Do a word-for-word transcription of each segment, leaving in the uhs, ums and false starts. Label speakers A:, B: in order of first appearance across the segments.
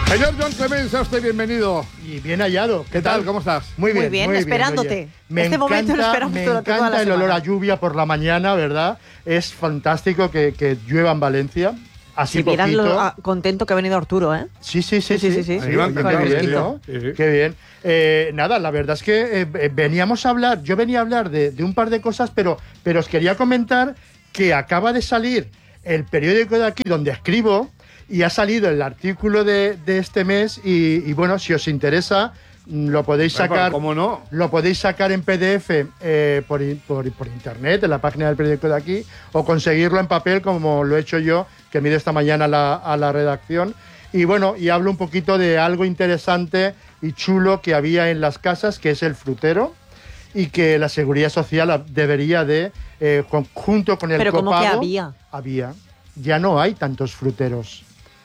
A: Señor Joan Clemens, a usted bienvenido.
B: Y bien hallado.
A: ¿Qué tal? ¿Cómo estás?
B: Muy bien,
C: Muy bien,
B: muy
C: esperándote.
B: Bien, me
C: este
B: encanta,
C: momento lo esperamos
B: me
C: durante toda
B: encanta
C: la
B: el olor
C: semana.
B: a lluvia por la mañana, ¿verdad? Es fantástico que, que llueva en Valencia. Así
C: Si vieran
B: poquito.
C: lo ah, contento que ha venido Arturo, ¿eh?
B: Sí, sí, sí, sí.
C: Sí, sí, sí, sí.
B: Sí, oye,
A: Con
B: qué
A: el
B: bien,
A: fresquito.
B: ¿no?
A: Sí, sí.
B: Qué bien. Eh, nada, la verdad es que eh, veníamos a hablar, yo venía a hablar de, de un par de cosas, pero, pero os quería comentar que acaba de salir el periódico de aquí donde escribo y ha salido el artículo de, de este mes y, y bueno, si os interesa, lo podéis
A: Bueno,
B: sacar.
A: ¿cómo no?
B: Lo podéis sacar en P D F eh, por, por, por internet, en la página del periódico de aquí, o conseguirlo en papel, como lo he hecho yo, que me he ido esta mañana a la, a la redacción. Y bueno, y hablo un poquito de algo interesante y chulo que había en las casas, que es el frutero, y que la Seguridad Social debería de, eh, con, junto con el
C: Pero
B: copago...
C: ¿cómo que había?
B: Había. Ya no hay tantos fruteros.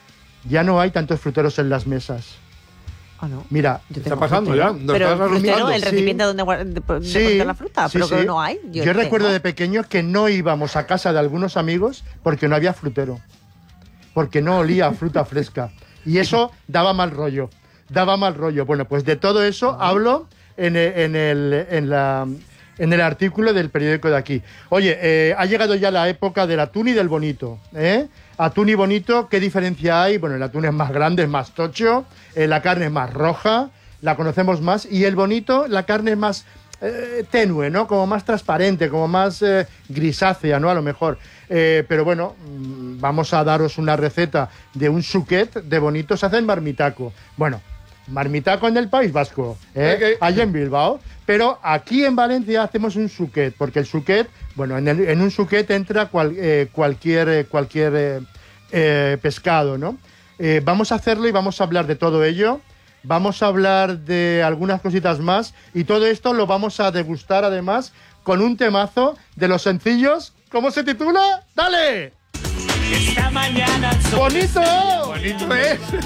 B: Ya no hay tantos fruteros en las mesas.
C: ¿O no?
B: Mira,
C: Yo
A: ¿Qué está
C: tengo
A: pasando ya?
C: frutero.
A: ¿Nos
C: Pero
A: estás
C: el frutero,
A: asustando?
C: el
B: Sí.
C: recipiente donde, guar- de, de
B: Sí,
C: poner la fruta,
B: sí,
C: pero
B: sí.
C: que no hay.
B: Yo,
C: tengo.
B: recuerdo de pequeño que no íbamos a casa de algunos amigos porque no había frutero. Porque no olía a fruta fresca. Y eso daba mal rollo. Daba mal rollo. Bueno, pues de todo eso hablo en el, en el, en la, en el artículo del periódico de aquí. Oye, eh, ha llegado ya la época del atún y del bonito. ¿eh? Atún y bonito, ¿qué diferencia hay? Bueno, el atún es más grande, es más tocho, eh, la carne es más roja, la conocemos más, y el bonito, la carne es más eh, tenue, ¿no? Como más transparente, como más eh, grisácea, ¿no? A lo mejor. Eh, pero bueno, mmm, vamos a daros una receta de un suquet de bonito, se hace en marmitaco. Bueno, marmitaco en el País Vasco, ¿eh?
A: Okay.
B: Allá en Bilbao. Pero aquí en Valencia hacemos un suquet, porque el suquet, bueno, en, el, en un suquet entra cual, eh, cualquier, eh, cualquier eh, eh, pescado, ¿no? Eh, vamos a hacerlo y vamos a hablar de todo ello. Vamos a hablar de algunas cositas más y todo esto lo vamos a degustar además con un temazo de los sencillos. ¿Cómo se titula? ¡Dale!
D: Esta mañana el sol
B: ¡Bonito!
A: Bonito es.